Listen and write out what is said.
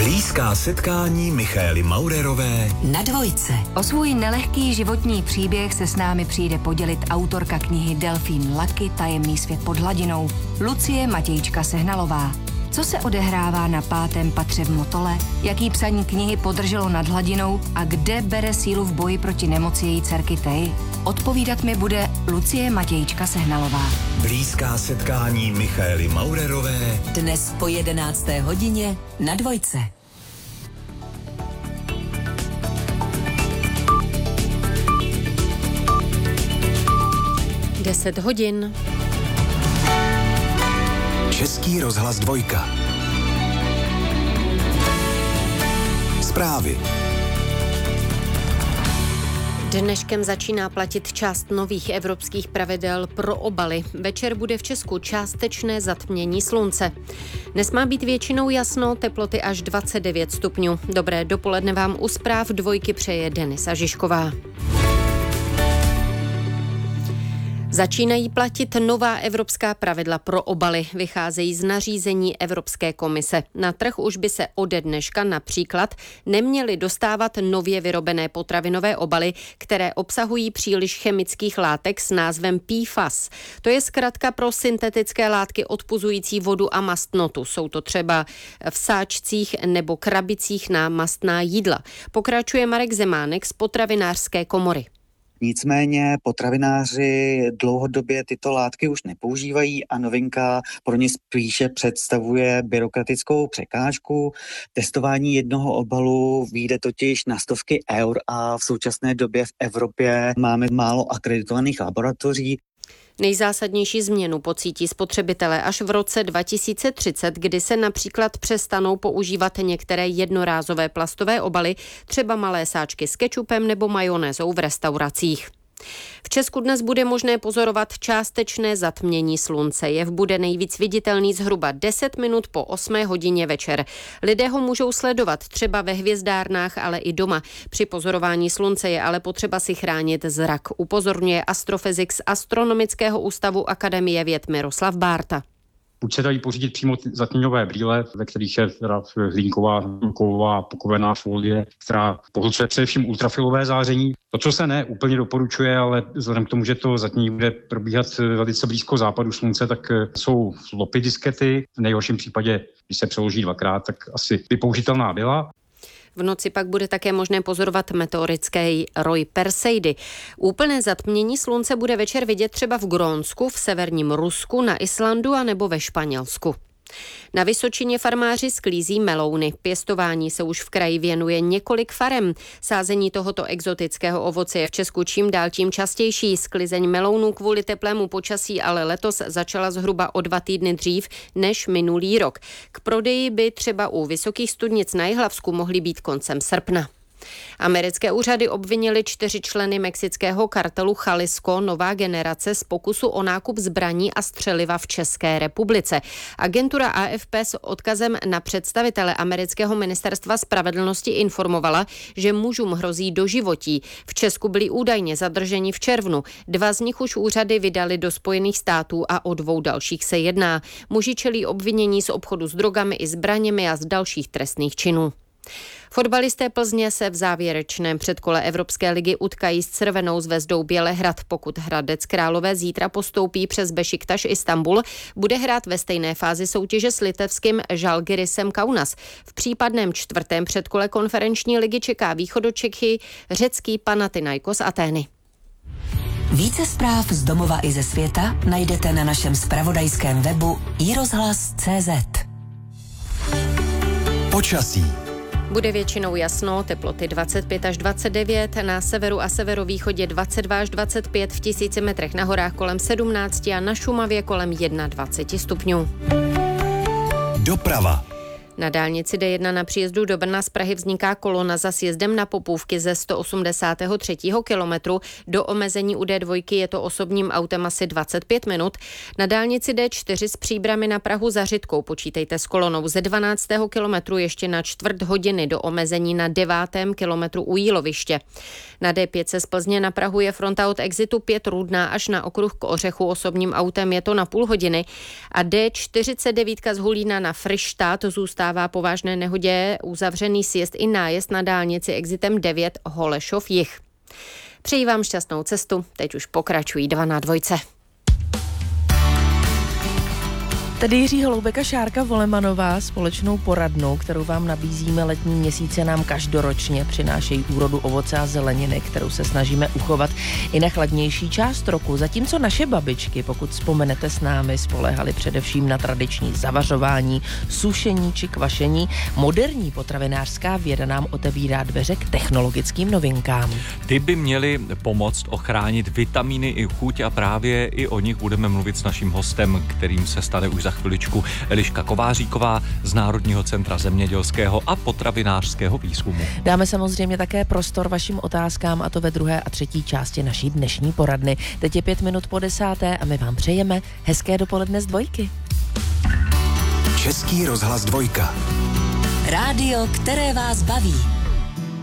Blízká setkání Michaely Maurerové na Dvojce. O svůj nelehký životní příběh se s námi přijde podělit autorka knihy Delfín Lucky, tajemný svět pod hladinou, Lucie Matějčka Sehnalová. Co se odehrává na 5. patře v Motole, jaký psaní knihy podrželo nad hladinou a kde bere sílu v boji proti nemoci její dcerky Tej? Odpovídat mi bude Lucie Matějčka Sehnalová. Blízká setkání Michaely Maurerové dnes po 11. hodině na Dvojce. Deset hodin. Český rozhlas 2. Zprávy. Dneškem začíná platit část nových evropských pravidel pro obaly. Večer bude v Česku částečné zatmění slunce. Dnes má být většinou jasno, teploty až 29 stupňů. Dobré dopoledne vám u zpráv 2 přeje Denisa Žižková. Začínají platit nová evropská pravidla pro obaly. Vycházejí z nařízení Evropské komise. Na trh už by se ode dneška například neměly dostávat nově vyrobené potravinové obaly, které obsahují příliš chemických látek s názvem PFAS. To je zkratka pro syntetické látky odpuzující vodu a mastnotu. Jsou to třeba v sáčcích nebo krabicích na mastná jídla. Pokračuje Marek Zemánek z Potravinářské komory. Nicméně potravináři dlouhodobě tyto látky už nepoužívají a novinka pro ně spíše představuje byrokratickou překážku. Testování jednoho obalu vyjde totiž na stovky eur a v současné době v Evropě máme málo akreditovaných laboratoří. Nejzásadnější změnu pocítí spotřebitelé až v roce 2030, kdy se například přestanou používat některé jednorázové plastové obaly, třeba malé sáčky s kečupem nebo majonézou v restauracích. V Česku dnes bude možné pozorovat částečné zatmění slunce. Jev bude nejvíc viditelný zhruba 10 minut po 8 hodině večer. Lidé ho můžou sledovat třeba ve hvězdárnách, ale i doma. Při pozorování slunce je ale potřeba si chránit zrak, upozorňuje astrofyzik z Astronomického ústavu Akademie věd Miroslav Bárta. Buď se dají pořídit přímo zatměňové brýle, ve kterých je teda hlínková, kovová, pokovená folie, která pohlcuje především ultrafilové záření. To, co se ne úplně doporučuje, ale vzhledem k tomu, že to zatmění bude probíhat velice blízko západu slunce, tak jsou floppy diskety. V nejhorším případě, když se přeloží 2krát, tak asi by použitelná byla. V noci pak bude také možné pozorovat meteorické roje Perseidy. Úplné zatmění slunce bude večer vidět třeba v Grónsku, v severním Rusku, na Islandu a nebo ve Španělsku. Na Vysočině farmáři sklízí melouny. Pěstování se už v kraji věnuje několik farem. Sázení tohoto exotického ovoce je v Česku čím dál tím častější. Sklizeň melounů kvůli teplému počasí ale letos začala zhruba o 2 týdny dřív než minulý rok. K prodeji by třeba u Vysokých studnic na Jihlavsku mohly být koncem srpna. Americké úřady obvinily 4 členy mexického kartelu Jalisco Nová generace z pokusu o nákup zbraní a střeliva v České republice. Agentura AFP s odkazem na představitele amerického ministerstva spravedlnosti informovala, že mužům hrozí doživotí. V Česku byli údajně zadrženi v červnu. 2 z nich už úřady vydali do Spojených států a o 2 dalších se jedná. Muži čelí obvinění z obchodu s drogami i zbraněmi a z dalších trestných činů. Fotbalisté Plzně se v závěrečném předkole Evropské ligy utkají s Crvenou zvezdou Bělehrad. Pokud Hradec Králové zítra postoupí přes Bešiktaš Istanbul, bude hrát ve stejné fázi soutěže s litevským Žalgirisem Kaunas. V případném 4. předkole konferenční ligy čeká Východočechy řecký Panathinaikos Atény. Více zpráv z domova i ze světa najdete na našem zpravodajském webu iRozhlas.cz. Počasí. Bude většinou jasno, teploty 25 až 29, na severu a severovýchodě 22 až 25, v 1000 metrech na horách kolem 17 a na Šumavě kolem 21 stupňů. Doprava. Na dálnici D1 na příjezdu do Brna z Prahy vzniká kolona za sjezdem na Popůvky ze 183. kilometru. Do omezení u D2 je to osobním autem asi 25 minut. Na dálnici D4 z Příbrami na Prahu za Řitkou počítejte s kolonou ze 12. kilometru ještě na 1/4 hodiny do omezení na 9. kilometru u Jíloviště. Na D5 z Plzně na Prahu je fronta od exitu 5 Rudná až na okruh k Ořechu osobním autem je to na půl hodiny a D49 z Hulína na Fryštát zůstává stává po vážné nehodě uzavřený sjezd i nájezd na dálnici exitem 9 Holešov jih. Přeji vám šťastnou cestu, teď už pokračují 2 na 2. Tady Jiří Holoubek a Šárka Volemanová, společnou poradnou, kterou vám nabízíme. Letní měsíce nám každoročně přinášejí úrodu ovoce a zeleniny, kterou se snažíme uchovat i na chladnější část roku. Zatímco naše babičky, pokud vzpomenete s námi, spoléhaly především na tradiční zavařování, sušení či kvašení, moderní potravinářská věda nám otevírá dveře k technologickým novinkám. Ty by měly pomoct ochránit vitamíny i chuť a právě i o nich budeme mluvit s naším hostem, kterým se stane už za chviličku Eliška Kováříková z Národního centra zemědělského a potravinářského výzkumu. Dáme samozřejmě také prostor vašim otázkám, a to ve 2. a 3. části naší dnešní poradny. Teď je 5 minut po 10. a my vám přejeme hezké dopoledne z Dvojky. Český rozhlas 2. Rádio, které vás baví.